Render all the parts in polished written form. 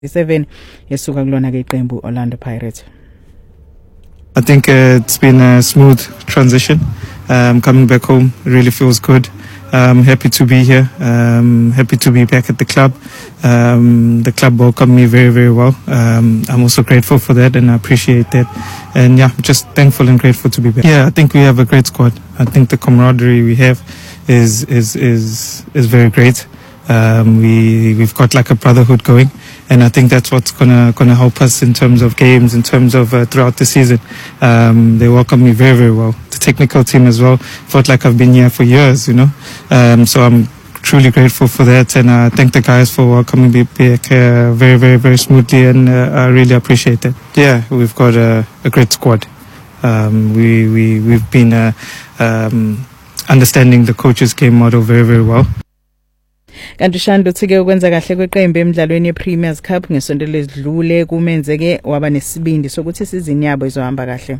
7 yesuka kulona ke iqembu Orlando Pirates. I think it's been a smooth transition. Coming back home really feels good. Happy to be here. Happy to be back at the club. The club welcomed me very, very well. I'm also grateful for that and I appreciate that. And yeah, just thankful and grateful to be back. Yeah, I think we have a great squad. I think the camaraderie we have is very great. We've got like a brotherhood going, and I think that's what's gonna help us in terms of games, in terms of throughout the season. They welcomed me very, very well. The technical team as well. Felt like I've been here for years, you know. So I'm truly grateful for that, and I thank the guys for welcoming me back very, very, very smoothly, and I really appreciate that. Yeah, we've got a great squad. We've been understanding the coach's game model very, very well. Kanti Shando uthike ukwenza kahle kweqembu emidlalweni yePremiers Cup ngesonto ledlule kumenzeke waba nesibindi sokuthi isizini yabo izohamba kahle.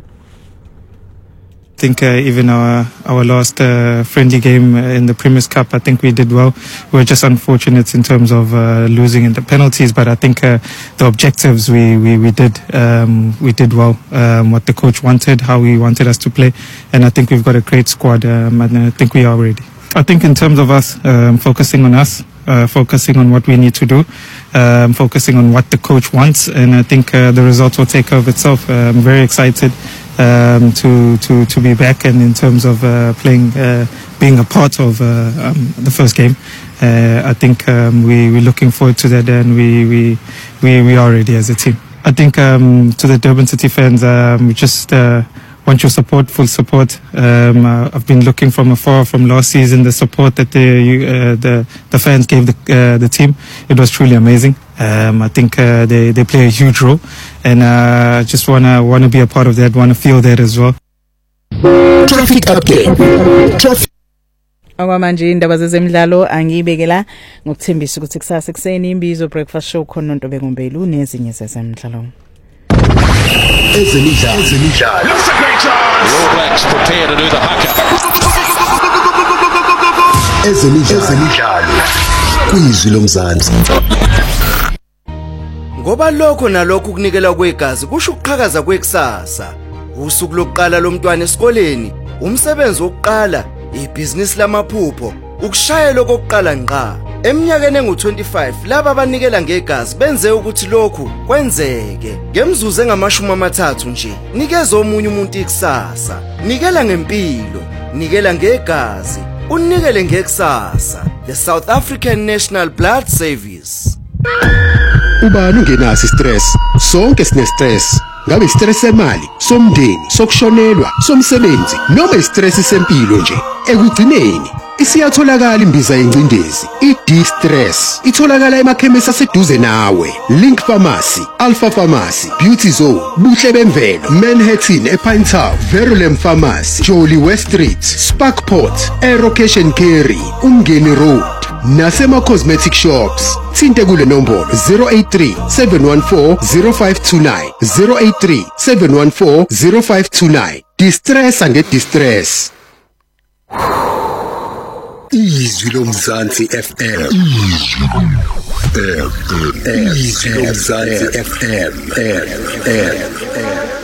I think even our last friendly game in the Premier's Cup, I think we did well. We were just unfortunate in terms of losing in the penalties, but I think the objectives we did well. What the coach wanted, how he wanted us to play, and I think we've got a great squad, and I think we are ready. I think in terms of us, focusing on us, focusing on what we need to do, focusing on what the coach wants, and I think the results will take care of itself. I'm very excited to be back, and in terms of playing, being a part of the first game. I think we're looking forward to that, and we are ready as a team. I think to the Durban City fans, we just want your support, full support. I've been looking from afar from last season, the support that the fans gave the team. It was truly amazing. I think they play a huge role, and I just wanna be a part of that, wanna feel that as well. Traffic update. Okwamanje indaba zezemidlalo angiyibekela ngokuthembisa ukuthi kusasa ekseni imbizo breakfast show khona into bengombelu nezinye zezemidlalo. Ezemidlalo. Looks a great chance. All Blacks prepare to do the haka. Ezemidlalo. Kwizwi lomzansi. Ngoba lokho nalokho kunikela kwegazi kusho ukuqhakaza kwekusasa. Usuku lokuqala lomntwana esikoleni, umsebenzi wokuqala, ibhizinisi lamaphupho, ukushayela kokuqala ngqa. Eminyakeni engu-25 laba abanikela ngegazi benze ukuthi lokhu kwenzeke. Ngemzuzu engama30 nje, nikeza omunye umuntu ikusasa. Nikela ngempilo, nikela ngegazi, unikele ngekusasa. The South African National Blood Service. Ubani ungenaso stress? Sonke sine stress. Ngabe stress semali, somndeni, sokushonelwa, somsebenzi, noma istress sempilo nje. Ekugcineni isiyatholakala imbiza yencindezi, i-D-Stress. Itholakala emakhemisi aseduze nawe. Link Pharmacy, Alpha Pharmacy, Beauty Zone, Buhle Bemvelo, Manhattan ePinetown, Verulam Pharmacy, Jolly West Street, Sparkport, Aero Cash and Carry, Umngeni Road, nasema cosmetic shops. Thinte kule nombolo 083 714 0529, 083 714 0529. Distress and get distress. Izwi lomzansi FM. Izwi lomzansi FM.